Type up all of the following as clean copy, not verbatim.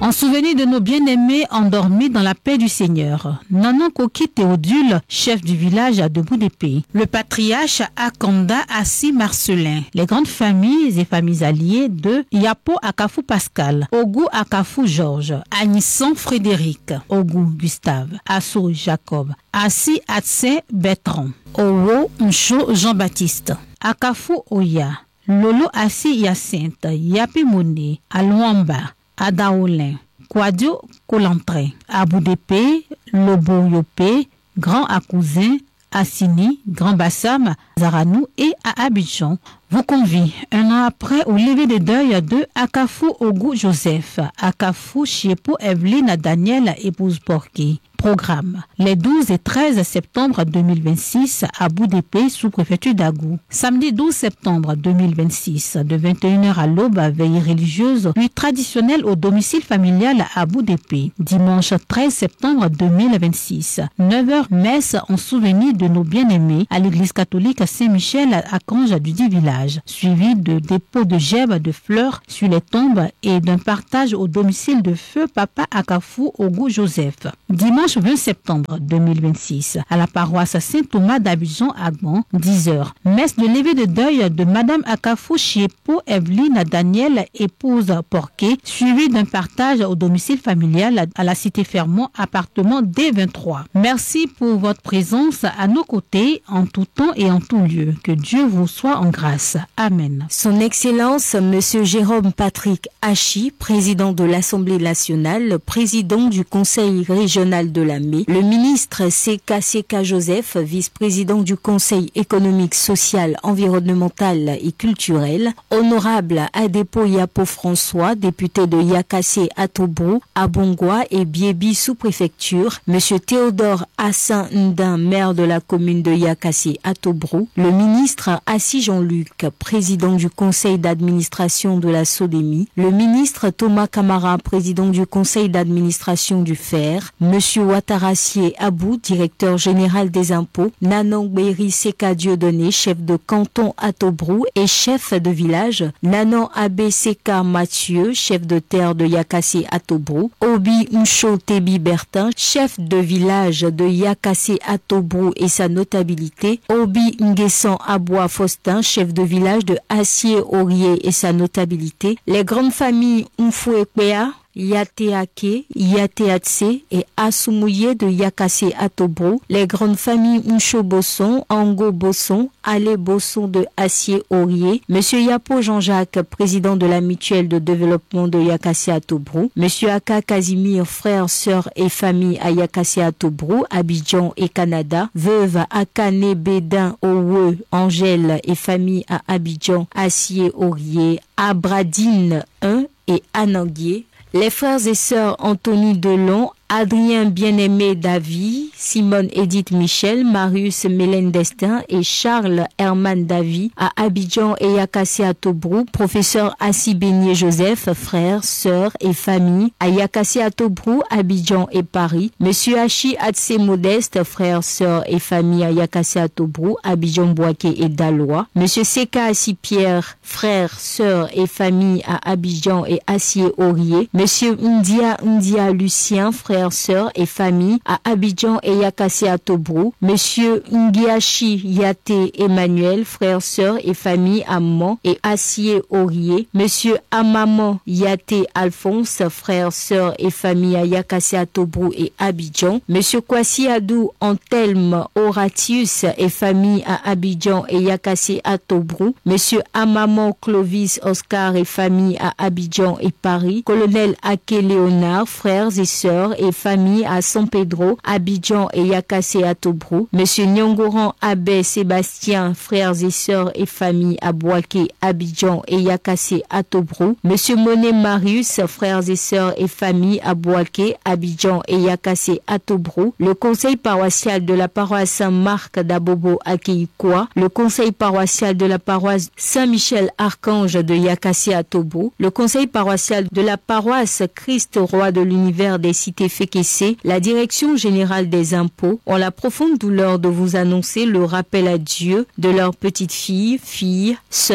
En souvenir de nos bien-aimés endormis dans la paix du Seigneur, Nanon Koki Théodule, chef du village de Boudépé, le patriarche Akanda Assi Marcelin, les grandes familles et familles alliées de Yapo Akafou Pascal, Ogou Akafou Georges, Anisson Frédéric, Ogou Gustave, Assou Jacob, Assi Atse Bertrand, Owo Ncho Jean-Baptiste, Akafou Oya, Lolo Assi Hyacinthe, Yapi Mouni, Alouamba, Adaolin, Kwadio Kolantre, Aboudépé, Lobo Yopé, Grand Akousin, Assini, Grand Bassam, Zaranou et à Abidjan vous convie un an après au lever de deuil de Akafou Ogou Joseph, Akafou Chiepo Evelyne Daniel épouse Porky. Programme les 12 et 13 septembre 2026 à Boudépé sous-préfecture d'Agou. Samedi 12 septembre 2026 de 21h à l'aube veille religieuse puis traditionnelle au domicile familial à Boudépé. Dimanche 13 septembre 2026 9h messe en souvenir de nos bien-aimés à l'église catholique Saint-Michel à Cange du dit village, suivi de dépôt de gerbes de fleurs sur les tombes et d'un partage au domicile de feu Papa Akafou Ogou Joseph. Dimanche 20 septembre 2026 à la paroisse Saint-Thomas d'Abidjan Agban, 10h. Messe de levée de deuil de Madame Akafou Chiepo Evelyne Daniel épouse Porquet, suivi d'un partage au domicile familial à la cité Fermont, appartement D23. Merci pour votre présence à nos côtés en tout temps et en tout lieu. Que Dieu vous soit en grâce. Amen. Son Excellence Monsieur Jérôme Patrick Hachi, président de l'Assemblée nationale, président du Conseil régional de la Mai, le ministre Seka Joseph, vice-président du Conseil économique, social, environnemental et culturel, honorable Adepo Yapo François, député de Yakassé Atobrou, Abongwa et Biebi sous-préfecture, Monsieur Théodore Hassan Ndin, maire de la commune de Yakassé Atobrou, le ministre Assi Jean-Luc, président du conseil d'administration de la SODEMI, le ministre Thomas Camara, président du conseil d'administration du FER, Monsieur Ouattarassier Abou, directeur général des impôts, Nanon Béry Seka Dieudonné, chef de canton Atobrou et chef de village, Nanon Abbé Seka Mathieu, chef de terre de Yakassé Atobrou, Obi Ncho Tebi Bertin, chef de village de Yakassé Atobrou et sa notabilité, Obi Nguessan Aboua Faustin, chef de village de Assier-Aurier et sa notabilité, les grandes familles Mfouekpea, Yateake, Yateatse et Asumouye de Yakassé Atobrou, les grandes familles Ncho Bosson, Ango Bosson, Ale Bosson de Assier-Aurier, Monsieur Yapo Jean-Jacques, président de la mutuelle de développement de Yakassé Atobrou, Monsieur Aka Casimir, frère, sœur et famille à Yakassé Atobrou, Abidjan et Canada, veuve Akane Bédin Owe, Angèle et famille à Abidjan, Assier-Aurier, Abradine 1 et Ananguier, les frères et sœurs Anthony Delon, Adrien Bien-Aimé Davy, Simone Edith Michel, Marius Mélène Destin et Charles Herman Davy à Abidjan et Yakassé Atobrou, professeur Assi Beignet Joseph, frères, sœurs et famille à Yakassé Atobrou, Abidjan et Paris, Monsieur Hachi Atse Modeste, frères, sœurs et famille à Yakassé Atobrou, Abidjan Boaké et Dalois, Monsieur Seka Assi Pierre, frères, sœurs et famille à Abidjan et Assier-Aurier, Monsieur Ndia Lucien, frères, sœurs et famille à Abidjan et Yakassé Atobrou, Monsieur Ngiachi Yate Emmanuel, frères, sœurs et famille à Mans et Assier-Aurier, Monsieur Amaman Yate Alphonse, frères, sœurs et famille à Yakassé Atobrou et Abidjan, Monsieur Kwasi Adou Antelme Horatius et famille à Abidjan et Yakassé Atobrou, Monsieur Amaman Clovis Oscar et famille à Abidjan et Paris, Colonel Ake Léonard, frères et sœurs et famille à San Pedro, Abidjan et Yakassé Atobrou, Monsieur Nyongoran Abbé Sébastien, frères et sœurs et famille à Boaké, Abidjan et Yakassé Atobrou, Monsieur Monet Marius, frères et sœurs et famille à Boaké, Abidjan et Yakassé Atobrou, le conseil paroissial de la paroisse Saint-Marc d'Abobo à Keikoua, le conseil paroissial de la paroisse Saint-Michel Archange de Yakassé Atobrou, le conseil paroissial de la paroisse Christ Roi de l'univers des cités Fékessé, la direction générale des impôts ont la profonde douleur de vous annoncer le rappel à Dieu de leurs petites filles, sœurs,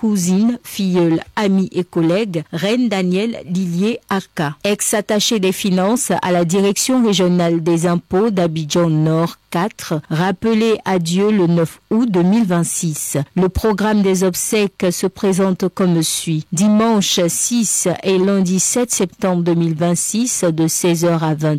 cousine, filleule, amie et collègue, Reine Danielle Lilier Aka, ex-attachée des finances à la direction régionale des impôts d'Abidjan Nord 4, rappelé à Dieu le 9 août 2026. Le programme des obsèques se présente comme suit. Dimanche 6 et lundi 7 septembre 2026 de 16h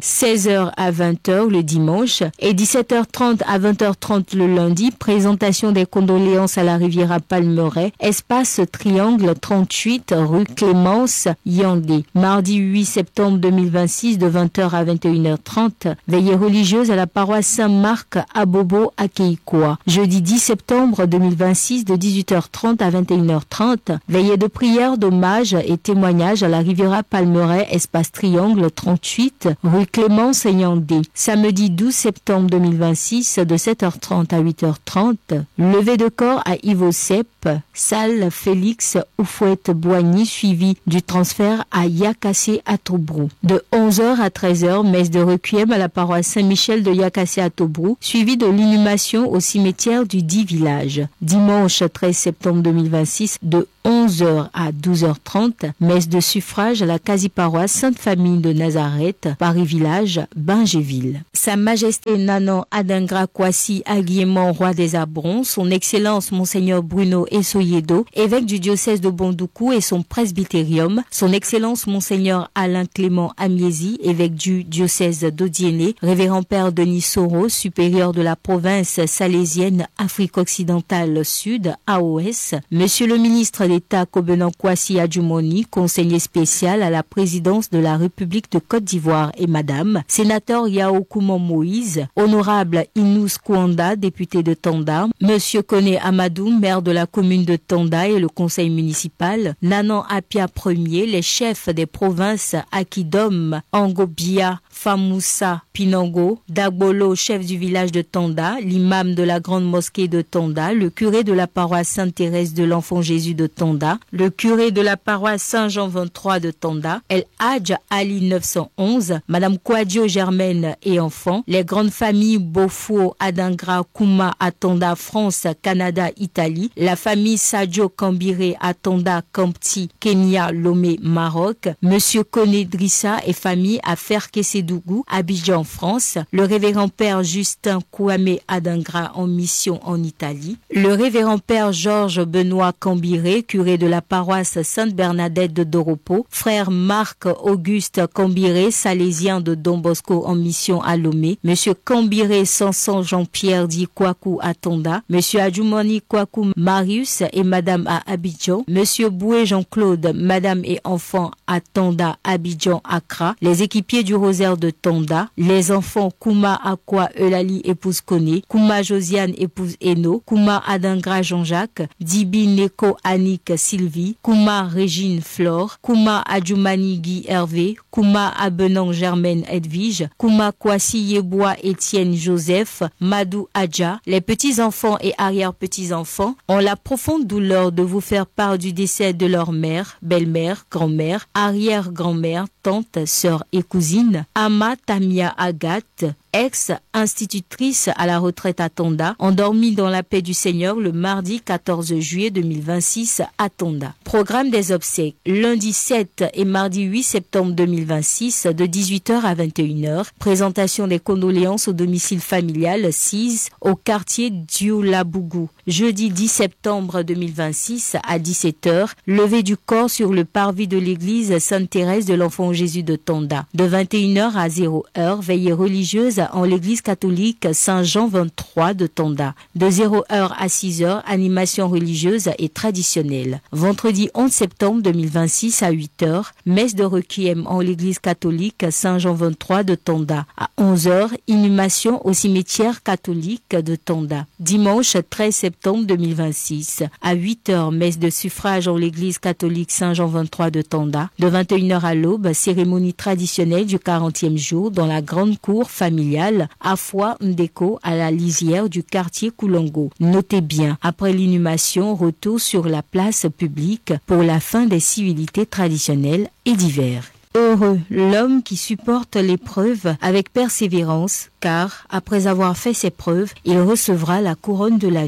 à 20h le dimanche et 17h30 à 20h30 le lundi, présentation des condoléances à la Riviera Palmeraie, espace Triangle 38 rue Clémence Yandé. Mardi 8 septembre 2026 de 20h à 21h30, veillée religieuse à la paroisse Saint-Marc à Bobo à Keikoa. Jeudi 10 septembre 2026 de 18h30 à 21h30, veillée de prière, d'hommage et témoignage à la Riviera Palmeraie, espace Triangle 38 rue Clémence Yandé. Samedi 12 septembre 2026 de 7h30 à 8h30, levée de corps à Ivosep, salle Félix Oufouette-Boigny, suivi du transfert à Yakassé à Tobrou. De 11h à 13h, messe de requiem à la paroisse Saint-Michel de Yakassé à Tobrou, suivi de l'inhumation au cimetière du dit village. Dimanche 13 septembre 2026, de 11h à 12h30, messe de suffrage à la quasi-paroisse Sainte-Famille de Nazareth, Paris-Village, Bingéville. Sa Majesté Nanan Adingra Kwasi Aguiéman, roi des Abrons, son Excellence Monseigneur Bruno Essoyedo, évêque du diocèse de Bondoukou et son presbytérium, son Excellence Monseigneur Alain Clément Amiesi, évêque du diocèse d'Odiéné, révérend Père Denis Soro, supérieur de la province salésienne Afrique occidentale Sud, AOS, Monsieur le ministre d'État Kobenan Kwasi Adjumoni, conseiller spécial à la présidence de la République de Côte d'Ivoire et Madame, sénateur Yao Kouman Moïse, honorable Inous Kouanda, député de Tanda, Monsieur Kone Amadou, maire de la commune de Tanda et le conseil municipal, Nanan Apia Ier, les chefs des provinces Akidom, Angobia, Famoussa, Pinango, Dagbolo, chef du village de Tanda, l'imam de la grande mosquée de Tanda, le curé de la paroisse Sainte-Thérèse de l'Enfant Jésus de Tanda, le curé de la paroisse Saint-Jean 23 de Tanda, El Hadj Ali 911, Madame Kouadio Germaine et enfants, les grandes familles Bofo, Adingra, Kouma à Tanda, France, Canada, Italie, la famille Sadio Kambiré à Tanda, Kampti, Kenya, Lomé, Maroc, Monsieur Kone Drissa et famille à Ferkesedougou, Abidjan, France, le révérend Père Justin Kouame Adingra en mission en Italie, le révérend Père Georges Benoît Kambiré, curé de la paroisse Sainte-Bernadette de Doropo, frère Marc Auguste Kambiré, salésien de Don Bosco en mission à Lomé, Monsieur Kambiré Sanson Jean-Pierre dit Kwaku à Tonda, Monsieur Adjumoni Kwaku Marius et Madame à Abidjan, Monsieur Boué Jean-Claude, Madame et enfants à Tonda, Abidjan, Accra, les équipiers du Rosaire de Tonda, les enfants Kouma Akwa Eulali épouse Kone, Kouma Josiane épouse Eno, Kouma Adingra Jean-Jacques, Dibi Neko Annick Sylvie, Kouma Régine Flore, Kouma Adjoumani Guy Hervé, Kouma Abenan Germaine Edwige, Kouma Kwasi Yebois Étienne Joseph, Madou Adja, les petits-enfants et arrière-petits-enfants ont la profonde douleur de vous faire part du décès de leur mère, belle-mère, grand-mère, arrière-grand-mère, tante, sœur et cousine, Ama Tamia Agathe, ex-institutrice à la retraite à Tonda, endormie dans la paix du Seigneur le mardi 14 juillet 2026 à Tonda. Programme des obsèques, lundi 7 et mardi 8 septembre 2026 de 18h à 21h, présentation des condoléances au domicile familial 6 au quartier Dioulabougou. Jeudi 10 septembre 2026 à 17h, levée du corps sur le parvis de l'église Sainte-Thérèse de l'Enfant Jésus de Tonda. De 21h à 0h, veillée religieuse en l'église catholique Saint-Jean 23 de Tonda. De 0h à 6h, animation religieuse et traditionnelle. Vendredi 11 septembre 2026 à 8h, messe de requiem en l'église catholique Saint-Jean 23 de Tonda. À 11h, inhumation au cimetière catholique de Tonda. Dimanche 13 septembre 2026 à 8h, messe de suffrage en l'église catholique Saint-Jean 23 de Tonda. De 21h à l'aube, cérémonie traditionnelle du 40e jour dans la grande cour familiale Afwa Ndeko à la lisière du quartier Koulongo. Notez bien, après l'inhumation, retour sur la place publique pour la fin des civilités traditionnelles et divers. Heureux l'homme qui supporte l'épreuve avec persévérance, car après avoir fait ses preuves, il recevra la couronne de la vie.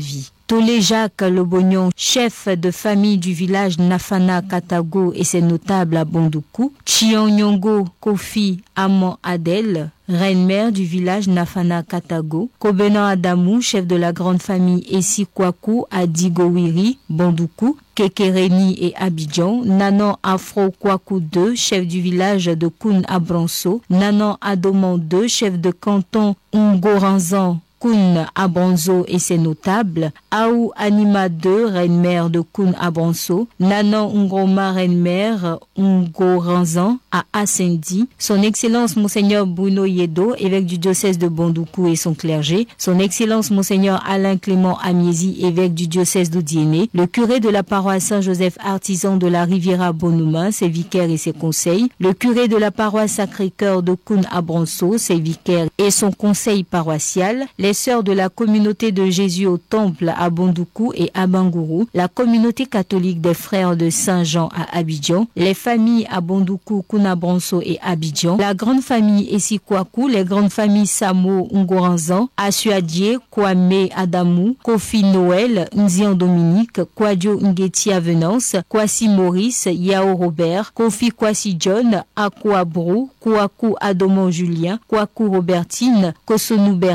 Tolé Jacques Lobognon, chef de famille du village Nafana Katago et ses notables à Bondoukou. Chionyongo Kofi Amon Adel, reine-mère du village Nafana Katago. Kobenan Adamou, chef de la grande famille Essi Kwaku à Digowiri, Bondoukou. Kekereni et Abidjan. Nanan Afro Kwaku II, chef du village de Koun Abranso. Nanan Adoman II, chef de canton Ngoranzan, Koun Abranso et ses notables. Aou Anima II, reine-mère de Koun Abranso. Nanan Ngroma, reine-mère Ngoranzan à Assendi. Son Excellence Monseigneur Bruno Yedo, évêque du diocèse de Bondoukou et son clergé. Son Excellence Monseigneur Alain Clément Amiezi, évêque du diocèse d'Odiéné. Le curé de la paroisse Saint-Joseph artisan de la Riviera Bonuma, ses vicaires et ses conseils. Le curé de la paroisse Sacré-Cœur de Koun Abranso, ses vicaires et son conseil paroissial. Les sœurs de la communauté de Jésus au Temple à Bondoukou et à Bangourou. La communauté catholique des frères de Saint-Jean à Abidjan. Les familles à Bondoukou, Koun Abranso et Abidjan. La grande famille Essi Kwaku, les grandes familles Samo Ngoranzan, Asuadie, Kwame Adamou, Kofi Noël, Nzian Dominique, Kwadio Ngeti Venance, Kwasi Maurice, Yao Robert, Kofi Kwasi John, Akwa Brou, Kwaku Adomon Julien, Kwaku Robertine, Kosonou